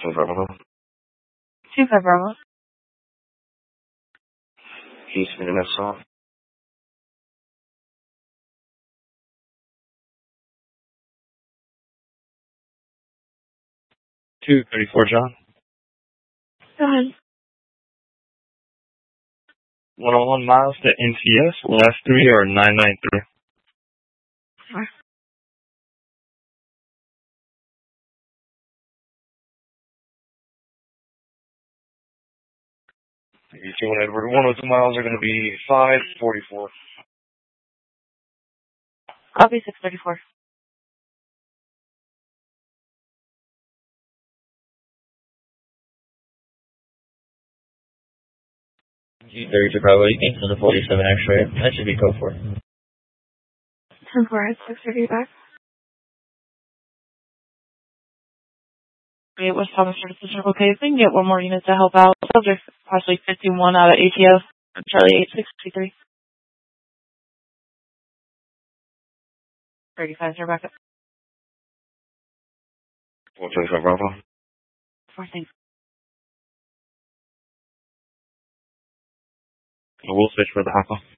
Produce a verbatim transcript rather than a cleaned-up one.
twenty-five Bravo. two five Bravo. Houston to Nassau. two thirty-four John. Go ahead. one oh one miles to N T S. Last three are nine nine three. Sure. eighty-two and Edward. one oh two miles are going to be five forty-four. Copy six thirty-four. G thirty-two Bravo, you came to the forty-seven X-ray. That should be code four. ten four, head six thirty back. It was Thomas Services Circle K. If we can get one more unit to help out. Subject possibly fifty-one out of A T O. Charlie eight six two three. thirty-five, zero backup. four twenty-five Bravo. Four things. We'll switch for the Hako.